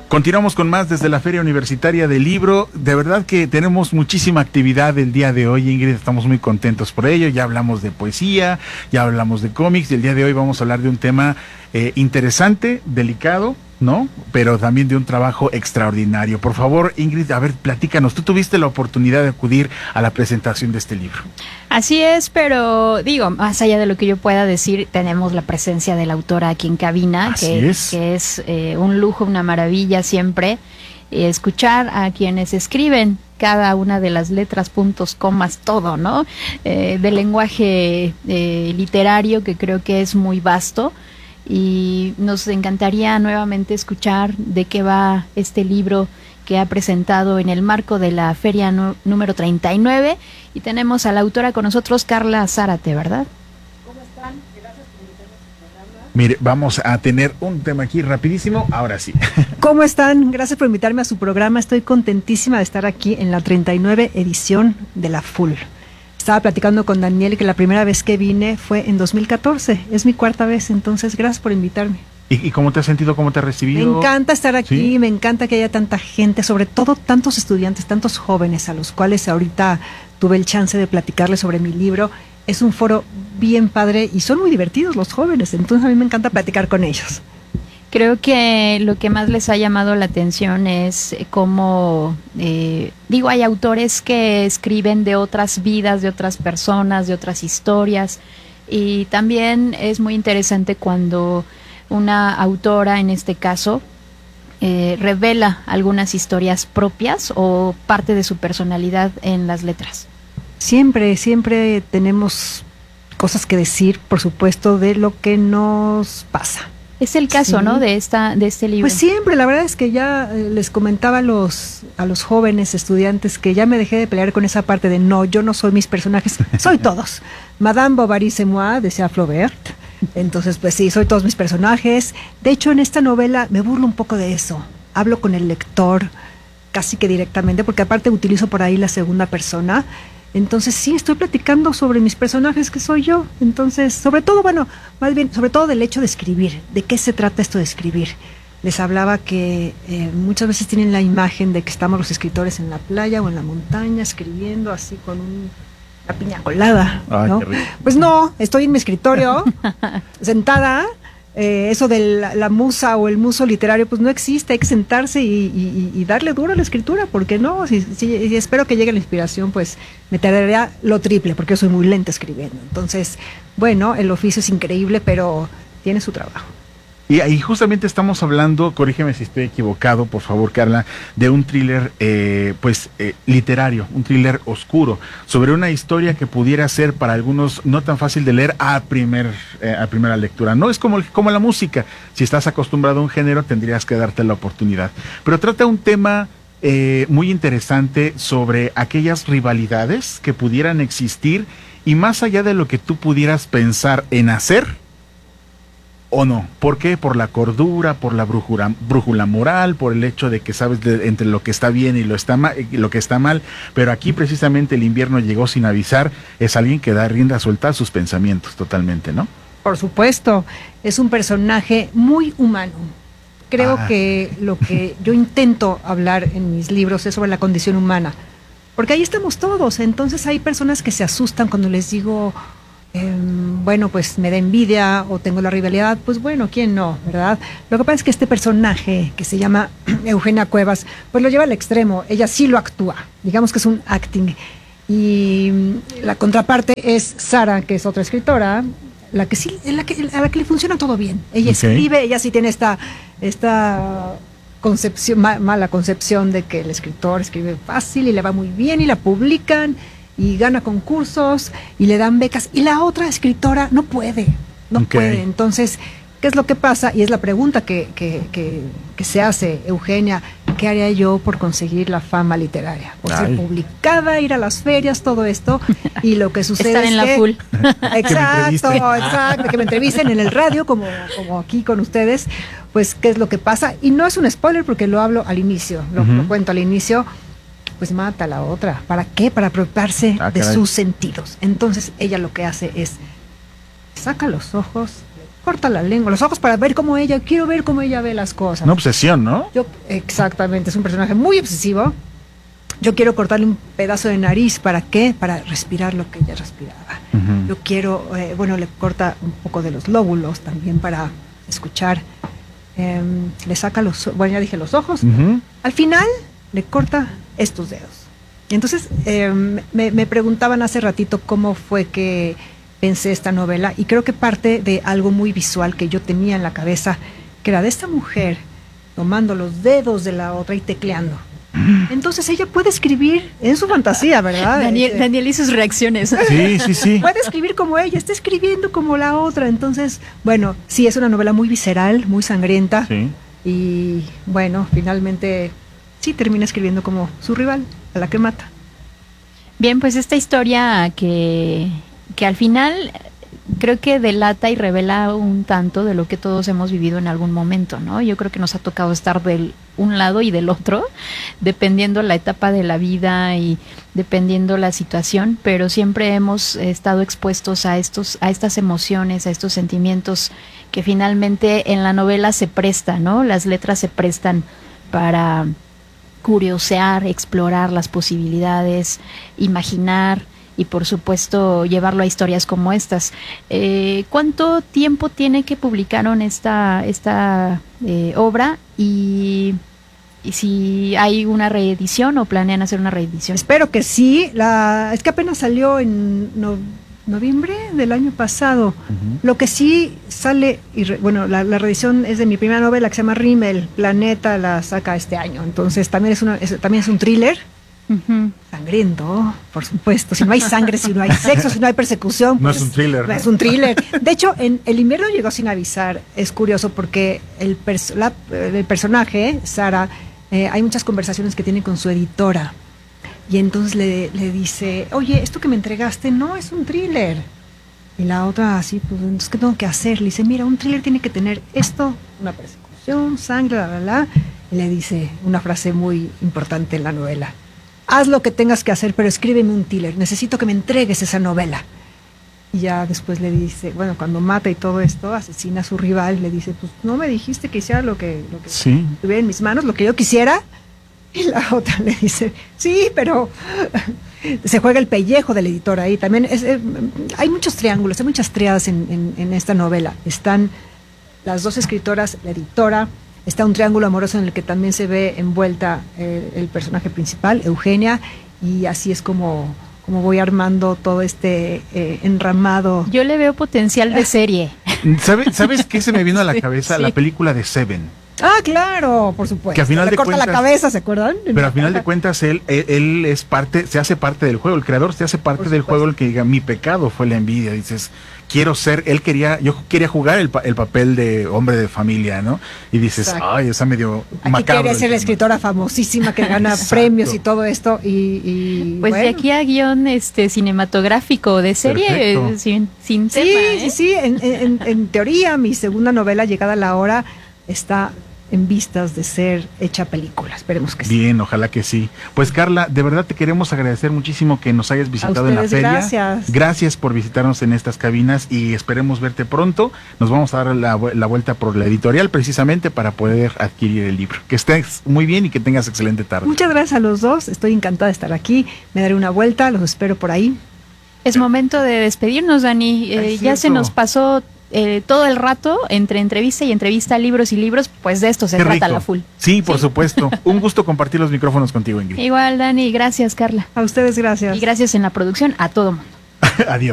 Continuamos con más desde la Feria Universitaria del Libro. De verdad que tenemos muchísima actividad el día de hoy, Ingrid, estamos muy contentos por ello. Ya hablamos de poesía, ya hablamos de cómics, y el día de hoy vamos a hablar de un tema interesante, delicado, ¿no? Pero también de un trabajo extraordinario. Por favor, Ingrid, a ver, platícanos. Tú tuviste la oportunidad de acudir a la presentación de este libro. Así es, pero digo, más allá de lo que yo pueda decir, tenemos la presencia de la autora aquí en cabina, que es un lujo, una maravilla siempre, escuchar a quienes escriben cada una de las letras, puntos, comas, todo, ¿no? Del lenguaje literario, que creo que es muy vasto. Y nos encantaría nuevamente escuchar de qué va este libro que ha presentado en el marco de la feria número 39, y tenemos a la autora con nosotros, Carla Zárate, ¿verdad? ¿Cómo están? Gracias por invitarme a su programa. Mire, vamos a tener un tema aquí rapidísimo, ahora sí. ¿Cómo están? Gracias por invitarme a su programa, estoy contentísima de estar aquí en la 39 edición de la FUL. Estaba platicando con Daniel que la primera vez que vine fue en 2014, es mi cuarta vez, entonces gracias por invitarme. ¿Y cómo te has sentido, cómo te has recibido? Me encanta estar aquí, ¿Sí? Me encanta que haya tanta gente, sobre todo tantos estudiantes, tantos jóvenes a los cuales ahorita tuve el chance de platicarles sobre mi libro. Es un foro bien padre y son muy divertidos los jóvenes, entonces a mí me encanta platicar con ellos. Creo que lo que más les ha llamado la atención es cómo, hay autores que escriben de otras vidas, de otras personas, de otras historias, y también es muy interesante cuando una autora, en este caso, revela algunas historias propias o parte de su personalidad en las letras. Siempre tenemos cosas que decir, por supuesto, de lo que nos pasa. Es el caso, sí, ¿no? De este libro. Pues siempre, la verdad es que ya les comentaba a los jóvenes estudiantes que ya me dejé de pelear con esa parte de no, yo no soy mis personajes, soy todos. Madame Bovary c'est moi, decía Flaubert. Entonces, pues sí, soy todos mis personajes. De hecho, en esta novela me burlo un poco de eso. Hablo con el lector casi que directamente, porque aparte utilizo por ahí la segunda persona. Entonces sí, estoy platicando sobre mis personajes, que soy yo. Entonces, sobre todo del hecho de escribir. ¿De qué se trata esto de escribir? Les hablaba que muchas veces tienen la imagen de que estamos los escritores en la playa o en la montaña escribiendo así con una piña colada, ¿no? Pues no, estoy en mi escritorio sentada. Eso de la musa o el muso literario, pues no existe, hay que sentarse y darle duro a la escritura, porque no, si espero que llegue la inspiración, pues me tardaría lo triple, porque yo soy muy lenta escribiendo. Entonces, bueno, el oficio es increíble, pero tiene su trabajo. Y ahí justamente estamos hablando, corrígeme si estoy equivocado, por favor, Carla, de un thriller literario, un thriller oscuro, sobre una historia que pudiera ser para algunos no tan fácil de leer a primera lectura. No es como la música, si estás acostumbrado a un género tendrías que darte la oportunidad. Pero trata un tema muy interesante sobre aquellas rivalidades que pudieran existir y más allá de lo que tú pudieras pensar en hacer, ¿o no? ¿Por qué? Por la cordura, por la brújula moral, por el hecho de que sabes entre lo que está bien y lo que está mal, pero aquí precisamente el invierno llegó sin avisar, es alguien que da rienda suelta a sus pensamientos totalmente, ¿no? Por supuesto, es un personaje muy humano. Creo que lo que yo intento hablar en mis libros es sobre la condición humana, porque ahí estamos todos. Entonces hay personas que se asustan cuando les digo, bueno, pues me da envidia o tengo la rivalidad. Pues bueno, ¿quién no, verdad? Lo que pasa es que este personaje que se llama Eugenia Cuevas, pues lo lleva al extremo. Ella sí lo actúa, digamos que es un acting. Y la contraparte es Sara, que es otra escritora, a la que le funciona todo bien. Ella escribe, ella sí tiene esta concepción, mala concepción de que el escritor escribe fácil y le va muy bien y la publican y gana concursos y le dan becas, y la otra escritora no puede. Entonces, ¿qué es lo que pasa? Y es la pregunta que se hace Eugenia: ¿qué haría yo por conseguir la fama literaria? Por ser publicada, ir a las ferias, todo esto. Y lo que sucede estar en la FUL. Exacto, que me entrevisten en el radio, como aquí con ustedes. Pues, ¿qué es lo que pasa? Y no es un spoiler porque lo hablo al inicio, lo cuento al inicio. Pues mata a la otra. ¿Para qué? Para apropiarse de sus sentidos. Entonces ella lo que hace es saca los ojos, corta la lengua, los ojos para ver quiero ver cómo ella ve las cosas. Una obsesión, ¿no? Exactamente, es un personaje muy obsesivo. Yo quiero cortarle un pedazo de nariz, ¿para qué? Para respirar lo que ella respiraba. Yo quiero, le corta un poco de los lóbulos también para escuchar. Le saca ya dije los ojos. Al final le corta estos dedos. Y entonces me preguntaban hace ratito cómo fue que pensé esta novela, y creo que parte de algo muy visual que yo tenía en la cabeza, que era de esta mujer tomando los dedos de la otra y tecleando. Entonces ella puede escribir en su fantasía, ¿verdad? Daniel y sus reacciones. Sí. Puede escribir como ella, está escribiendo como la otra. Entonces, bueno, sí, es una novela muy visceral, muy sangrienta. Sí. Y bueno, finalmente sí termina escribiendo como su rival, a la que mata. Bien, pues esta historia que al final creo que delata y revela un tanto de lo que todos hemos vivido en algún momento, ¿no? Yo creo que nos ha tocado estar del un lado y del otro, dependiendo la etapa de la vida y dependiendo la situación, pero siempre hemos estado expuestos a estas emociones, a estos sentimientos que finalmente en la novela se prestan, ¿no? Las letras se prestan para curiosear, explorar las posibilidades, imaginar y por supuesto llevarlo a historias como estas. ¿Cuánto tiempo tiene que publicaron esta obra y si hay una reedición o planean hacer una reedición? Espero que sí. Es que apenas salió en noviembre del año pasado. Lo que sí sale, la reedición es de mi primera novela que se llama Rimmel, Planeta, la saca este año. Entonces también es un thriller. Sangriento, por supuesto. Si no hay sangre, si no hay sexo, si no hay persecución, pues no es un thriller. No es un thriller. De hecho, El invierno llegó sin avisar. Es curioso porque el personaje, Sara, hay muchas conversaciones que tiene con su editora. Y entonces le dice, oye, esto que me entregaste no es un thriller. Y la otra así, pues, entonces, ¿qué tengo que hacer? Le dice, mira, un thriller tiene que tener esto, una persecución, sangre, Y le dice una frase muy importante en la novela. Haz lo que tengas que hacer, pero escríbeme un thriller. Necesito que me entregues esa novela. Y ya después le dice, cuando mata y todo esto, asesina a su rival, le dice, pues no me dijiste que hiciera lo que sí. tuviera en mis manos, lo que yo quisiera. Y la otra le dice, sí, pero se juega el pellejo del editor ahí. También hay muchos triángulos, hay muchas triadas en esta novela. Están las dos escritoras, la editora. Está un triángulo amoroso en el que también se ve envuelta el personaje principal, Eugenia, y así es como voy armando todo este enramado. Yo le veo potencial de serie. ¿Sabes qué se me vino a la cabeza? Sí. La película de Seven. Ah, claro, por supuesto. Que a final le de corta cuentas, la cabeza, ¿se acuerdan? Pero a final de cuentas él es se hace parte del juego, el creador se hace parte del juego, el que diga, mi pecado fue la envidia, dices, yo quería jugar el papel de hombre de familia, ¿no? Y dices, exacto. Ay, esa medio aquí macabro. Quería ser la escritora famosísima que gana premios y todo esto, y pues de aquí a guión cinematográfico de serie, sin tema. Sí, en teoría, mi segunda novela, Llegada la hora, está en vistas de ser hecha película. Esperemos que sí. Bien, ojalá que sí. Pues Carla, de verdad te queremos agradecer muchísimo que nos hayas visitado en la feria. Gracias. Gracias por visitarnos en estas cabinas y esperemos verte pronto. Nos vamos a dar la vuelta por la editorial precisamente para poder adquirir el libro. Que estés muy bien y que tengas excelente tarde. Muchas gracias a los dos. Estoy encantada de estar aquí. Me daré una vuelta. Los espero por ahí. Es momento de despedirnos, Dani. Ya se nos pasó todo el rato entre entrevista y entrevista, libros y libros, pues de esto se trata la full. Sí, por supuesto. Un gusto compartir los micrófonos contigo, Ingrid. Igual, Dani, gracias, Carla. A ustedes, gracias. Y gracias en la producción a todo mundo. Adiós.